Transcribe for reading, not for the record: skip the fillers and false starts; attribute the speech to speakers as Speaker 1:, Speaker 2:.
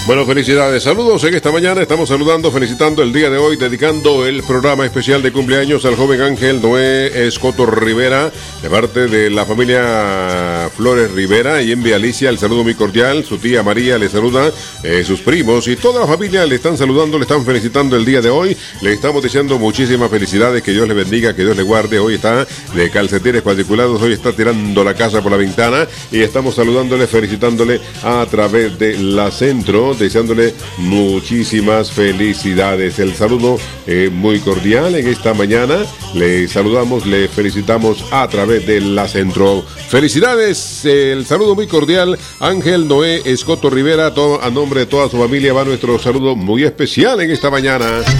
Speaker 1: Bueno, felicidades, saludos en esta mañana, estamos saludando, felicitando el día de hoy, dedicando el programa especial de cumpleaños al joven Ángel Noé Escoto Rivera, de parte de la familia Flores Rivera, y envía Alicia el saludo muy cordial, su tía María le saluda, sus primos y toda la familia le están saludando, le están felicitando el día de hoy, le estamos deseando muchísimas felicidades, que Dios le bendiga, que Dios le guarde. Hoy está de calcetines cuadriculados, hoy está tirando la casa por la ventana y estamos saludándole, felicitándole a través de la Centro, deseándole muchísimas felicidades. El saludo muy cordial en esta mañana. Le saludamos, le felicitamos a través de la Centro. Felicidades, el saludo muy cordial, Ángel Noé Escoto Rivera. A nombre de toda su familia va nuestro saludo muy especial en esta mañana.